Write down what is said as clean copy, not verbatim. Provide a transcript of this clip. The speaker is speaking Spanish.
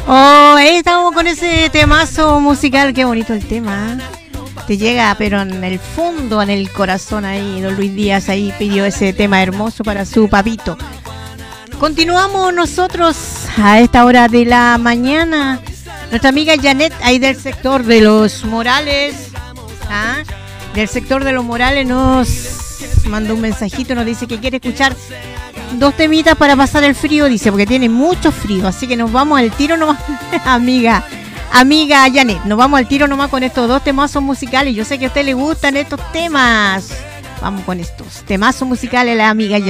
Oh, ahí estamos con ese temazo musical. Qué bonito el tema. Te llega, pero en el fondo, en el corazón ahí. Don Luis Díaz ahí pidió ese tema hermoso para su papito. Continuamos nosotros a esta hora de la mañana. Nuestra amiga Janet, ahí del sector de los Morales. Del sector de los Morales nos mandó un mensajito, nos dice que quiere escuchar 2 temitas para pasar el frío, dice, porque tiene mucho frío, así que nos vamos al tiro nomás, amiga Janet, nos vamos al tiro nomás con estos 2 temazos musicales. Yo sé que a usted le gustan estos temas, vamos con estos temazos musicales, la amiga Janet.